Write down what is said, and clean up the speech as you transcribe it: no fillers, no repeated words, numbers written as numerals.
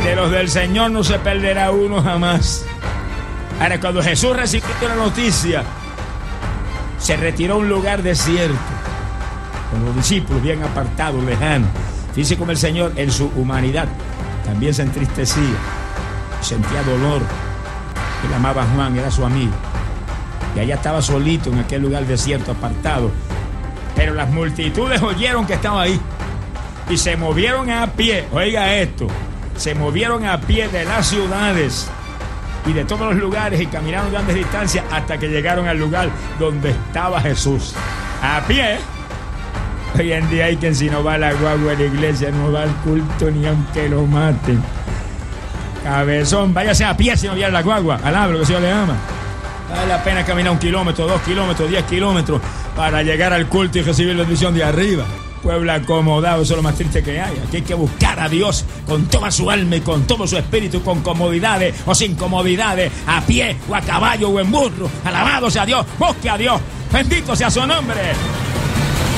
De los del Señor no se perderá uno jamás. Ahora, cuando Jesús recibió la noticia, se retiró a un lugar desierto, con los discípulos bien apartados, lejanos. Fíjese como el Señor, en su humanidad, también se entristecía, sentía dolor. Él amaba a Juan, era su amigo. Y allá estaba solito en aquel lugar desierto, apartado. Pero las multitudes oyeron que estaba ahí y se movieron a pie. Oiga esto, se movieron a pie de las ciudades y de todos los lugares y caminaron grandes distancias hasta que llegaron al lugar donde estaba Jesús. A pie. Hoy en día hay quien, si no va a la guagua de la iglesia, no va al culto ni aunque lo maten. Cabezón, váyase a pie si no viene la guagua. Alaba lo que el Señor le ama. Vale la pena caminar 1 kilómetro, 2 kilómetros, 10 kilómetros para llegar al culto y recibir la bendición de arriba. Pueblo acomodado, eso es lo más triste que hay. Aquí hay que buscar a Dios con toda su alma y con todo su espíritu, con comodidades o sin comodidades, a pie o a caballo o en burro. Alabado sea Dios, busque a Dios, bendito sea su nombre.